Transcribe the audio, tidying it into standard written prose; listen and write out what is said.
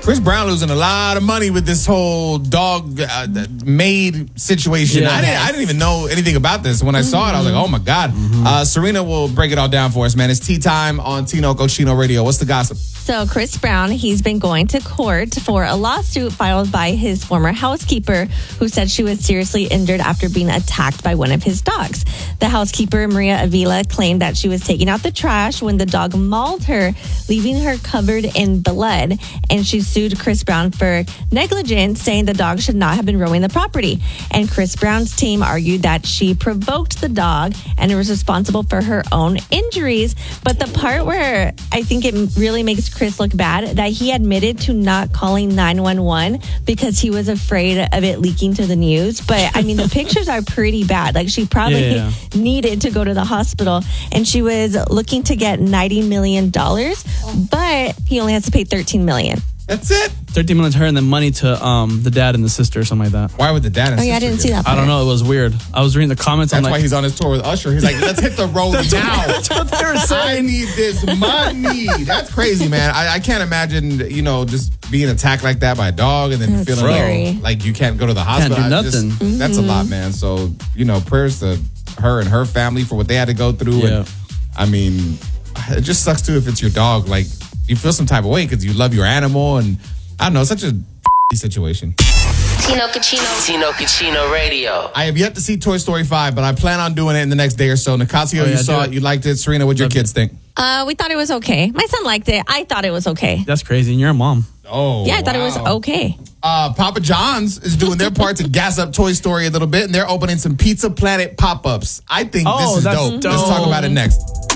Chris Brown losing a lot of money with this whole dog maid situation. Yeah. I didn't even know anything about this. When I saw it, I was like, oh my God. Serena will break it all down for us, man. It's tea time on Tino Cochino Radio. What's the gossip? So Chris Brown, he's been going to court for a lawsuit filed by his former housekeeper who said she was seriously injured after being attacked by one of his dogs. The housekeeper, Maria Avila, claimed that she was taking out the trash when the dog mauled her, leaving her covered in blood. And she sued Chris Brown for negligence, saying the dog should not have been roaming the property. And Chris Brown's team argued that she provoked the dog and was responsible for her own injuries. But the part where I think it really makes Chris look bad, that he admitted to not calling 911 because he was afraid of it leaking to the news. But I mean, the pictures are pretty bad. Like, she probably needed to go to the hospital, and she was looking to get $90 million, but he only has to pay $13 million. That's it. 13 million to her, and then money to the dad and the sister or something like that. Why would the dad and Oh, yeah, I sister didn't get see it? that part. I don't know. It was weird. I was reading the comments. That's I'm why like, he's on his tour with Usher. He's like, let's hit the road now. That's what they were saying. I need this money. That's crazy, man. I can't imagine, just being attacked like that by a dog and then That's feeling scary. like you can't go to the hospital. do nothing. That's a lot, man. So, prayers to her and her family for what they had to go through. Yeah. And I mean, it just sucks too if it's your dog. Like, you feel some type of way because you love your animal, and I don't know, it's such a situation. Tino Cochino Radio. I have yet to see Toy Story 5, but I plan on doing it in the next day or so. Nicasio, you saw it, you liked it. Serena, what'd your kids think? We thought it was okay. My son liked it. I thought it was okay. That's crazy. And you're a mom. Oh, Yeah, I thought it was okay. Papa John's is doing their part to gas up Toy Story a little bit, and they're opening some Pizza Planet pop-ups. I think this is that's dope. dope. Let's talk about it next.